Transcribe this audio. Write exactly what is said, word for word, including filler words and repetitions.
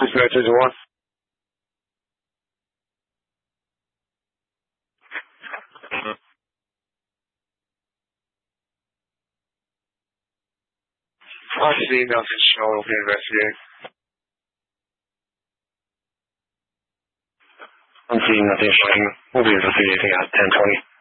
This message one. I see nothing showing. We'll be investigating. I'm seeing nothing showing. We'll be investigating at ten twenty.